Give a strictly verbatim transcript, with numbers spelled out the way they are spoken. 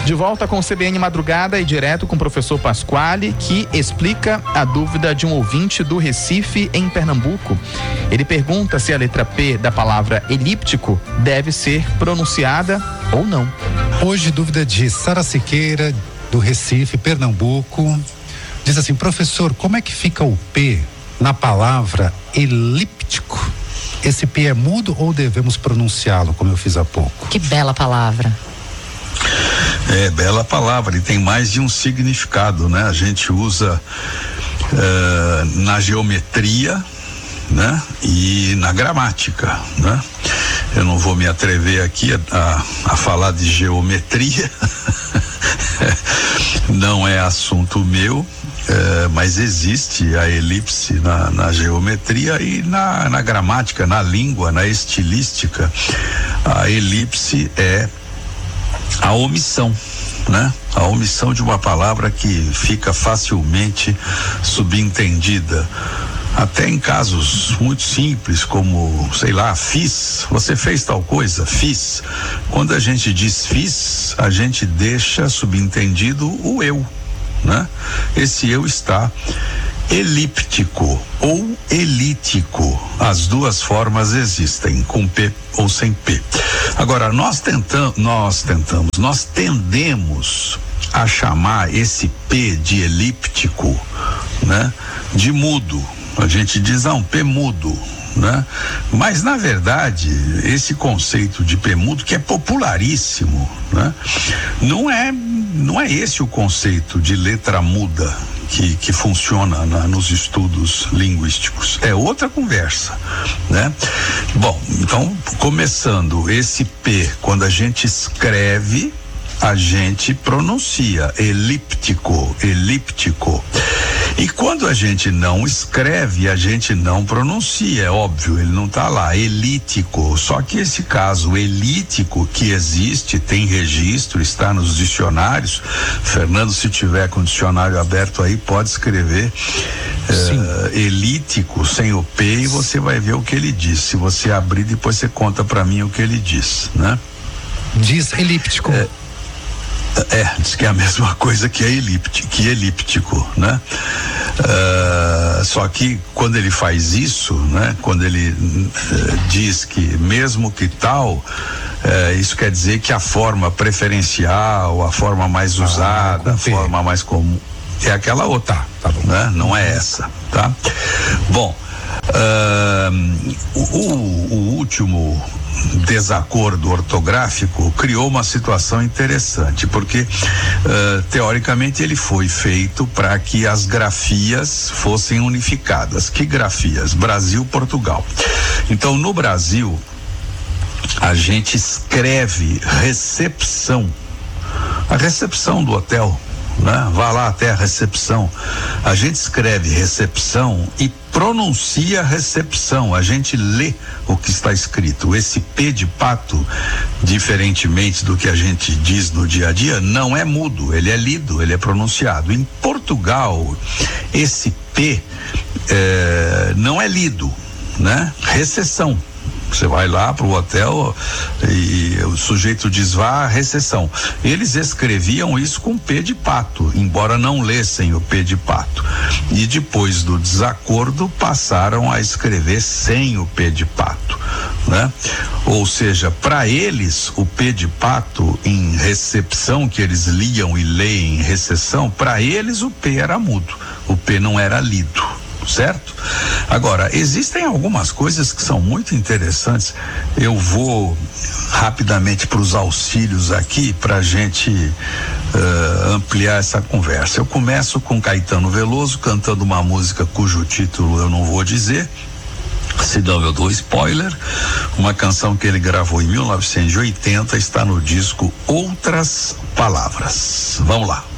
De volta com o C B N Madrugada e direto com o professor Pasquale, que explica a dúvida de um ouvinte do Recife, em Pernambuco. Ele pergunta se a letra P da palavra elíptico deve ser pronunciada ou não. Hoje, dúvida de Sara Siqueira, do Recife, Pernambuco. Diz assim: professor, como é que fica o P na palavra elíptico? Esse P é mudo ou devemos pronunciá-lo, como eu fiz há pouco? Que bela palavra. É, bela palavra, ele tem mais de um significado, né? A gente usa uh, na geometria, né? E na gramática, né? Eu não vou me atrever aqui a, a, a falar de geometria, não é assunto meu, é, mas existe a elipse na, na geometria e na, na gramática, na língua, na estilística. A elipse é a omissão, né? A omissão de uma palavra que fica facilmente subentendida. Até em casos muito simples, como, sei lá, fiz, você fez tal coisa, fiz. Quando a gente diz fiz, a gente deixa subentendido o eu, né? Esse eu está elíptico ou elítico. As duas formas existem, com P ou sem P. Agora, nós tentamos, nós tentamos, nós tendemos a chamar esse P de elíptico, né, de mudo. A gente diz, ah, um P mudo, né? Mas, na verdade, esse conceito de P mudo, que é popularíssimo, né? Não é, não é esse o conceito de letra muda que, que funciona na, nos estudos linguísticos. É outra conversa, né? Bom, então, começando, esse P, quando a gente escreve, a gente pronuncia elíptico, elíptico. E quando a gente não escreve, a gente não pronuncia, é óbvio, ele não está lá, elítico. Só que esse caso elítico que existe, tem registro, está nos dicionários. Fernando, se tiver com o dicionário aberto aí, pode escrever uh, elítico sem o P e você vai ver o que ele diz. Se você abrir, depois você conta para mim o que ele diz, né? Diz elíptico. É, É, diz que é a mesma coisa que é elíptico, que elíptico, né? Uh, só que quando ele faz isso, né? Quando ele uh, diz que mesmo que tal, uh, isso quer dizer que a forma preferencial, a forma mais usada, ah, a forma mais comum é aquela outra, tá, tá bom, né? Não é essa, tá? Bom, uh, o, o, o último desacordo ortográfico criou uma situação interessante, porque uh, teoricamente ele foi feito para que as grafias fossem unificadas. Que grafias? Brasil, Portugal. Então, no Brasil, a gente escreve recepção, a recepção do hotel, né? Vá lá até a recepção. A gente escreve recepção e pronuncia recepção. A gente lê o que está escrito. Esse P de pato, diferentemente do que a gente diz no dia a dia, não é mudo, ele é lido, ele é pronunciado. Em Portugal, esse P eh, não é lido, né? Recessão. Você vai lá pro hotel e o sujeito diz vá à recepção. Eles escreviam isso com P de pato, embora não lessem o P de pato. E depois do desacordo passaram a escrever sem o P de pato, né? Ou seja, para eles o P de pato em recepção, que eles liam e leem em recepção, para eles o P era mudo, o P não era lido. Certo? Agora, existem algumas coisas que são muito interessantes. Eu vou rapidamente para os auxílios aqui para a gente uh, ampliar essa conversa. Eu começo com Caetano Veloso cantando uma música cujo título eu não vou dizer, senão eu dou spoiler. Uma canção que ele gravou em mil novecentos e oitenta, está no disco Outras Palavras. Vamos lá.